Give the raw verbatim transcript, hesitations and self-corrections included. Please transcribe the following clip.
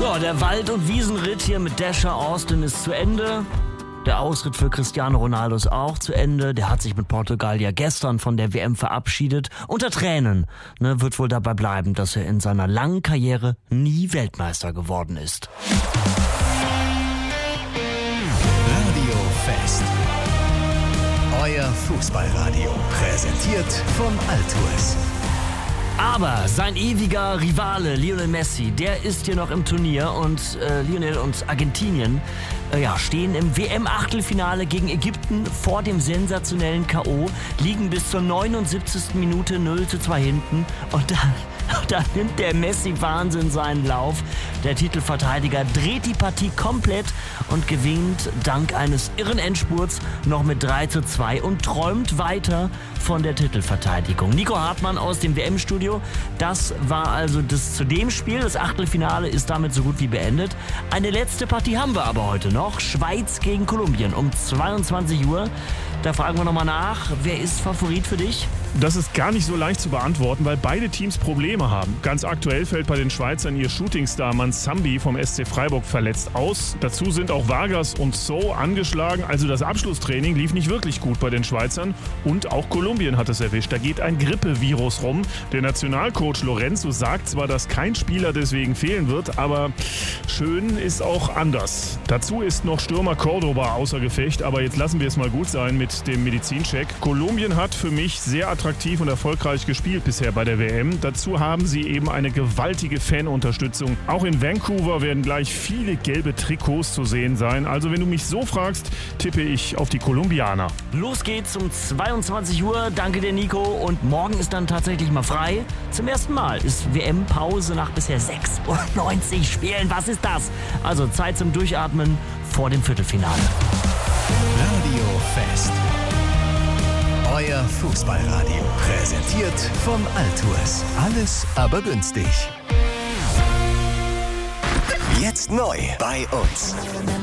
So, der Wald- und Wiesenritt hier mit Dasher Austin ist zu Ende. Der Ausritt für Cristiano Ronaldo ist auch zu Ende. Der hat sich mit Portugal ja gestern von der W M verabschiedet. Unter Tränen ne, wird wohl dabei bleiben, dass er in seiner langen Karriere nie Weltmeister geworden ist. Radio Fest. Euer Fußballradio. Präsentiert von Altours. Aber sein ewiger Rivale Lionel Messi, der ist hier noch im Turnier und äh, Lionel und Argentinien äh, ja, stehen im W M-Achtelfinale gegen Ägypten vor dem sensationellen K O, liegen bis zur neunundsiebzigsten Minute null zu zwei hinten und dann, dann nimmt der Messi-Wahnsinn seinen Lauf. Der Titelverteidiger dreht die Partie komplett und gewinnt dank eines irren Endspurts noch mit drei zu zwei und träumt weiter von der Titelverteidigung. Nico Hartmann aus dem W M-Studio. Das war also das zu dem Spiel. Das Achtelfinale ist damit so gut wie beendet. Eine letzte Partie haben wir aber heute noch. Schweiz gegen Kolumbien um zweiundzwanzig Uhr. Da fragen wir nochmal nach. Wer ist Favorit für dich? Das ist gar nicht so leicht zu beantworten, weil beide Teams Probleme haben. Ganz aktuell fällt bei den Schweizern ihr Shootingstar Mansambi vom S C Freiburg verletzt aus. Dazu sind auch Vargas und So angeschlagen. Also das Abschlusstraining lief nicht wirklich gut bei den Schweizern. Und auch Kolumbien hat es erwischt. Da geht ein Grippevirus rum. Der Nationalcoach Lorenzo sagt zwar, dass kein Spieler deswegen fehlen wird, aber schön ist auch anders. Dazu ist noch Stürmer Cordoba außer Gefecht. Aber jetzt lassen wir es mal gut sein mit dem Medizincheck. Kolumbien hat für mich sehr attraktiv und erfolgreich gespielt bisher bei der W M. Dazu haben sie eben eine gewaltige Fanunterstützung. Auch in Vancouver werden gleich viele gelbe Trikots zu sehen sein. Also wenn du mich so fragst, tippe ich auf die Kolumbianer. Los geht's um zweiundzwanzig Uhr. Danke dir, Nico. Und morgen ist dann tatsächlich mal frei. Zum ersten Mal ist W M-Pause nach bisher sechsundneunzig Spielen. Was ist das? Also Zeit zum Durchatmen vor dem Viertelfinale. Radio Fest. Euer Fußballradio. Präsentiert von Altours. Alles aber günstig. Jetzt neu bei uns.